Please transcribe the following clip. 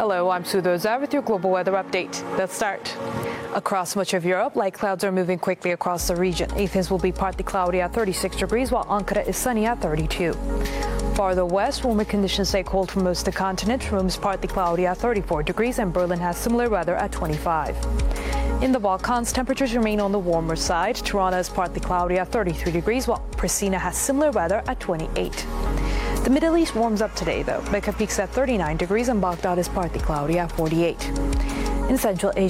Hello, I'm Sudha Azar with your global weather update. Let's start. Across much of Europe, light clouds are moving quickly across the region. Athens will be partly cloudy at 36 degrees, while Ankara is sunny at 32. Farther west, warmer conditions stay cold for most of the continent. Rome is partly cloudy at 34 degrees, and Berlin has similar weather at 25. In the Balkans, temperatures remain on the warmer side. Tirana is partly cloudy at 33 degrees, while Pristina has similar weather at 28. The Middle East warms up today, though. Mecca peaks at 39 degrees, and Baghdad is partly cloudy at 48. In Central Asia,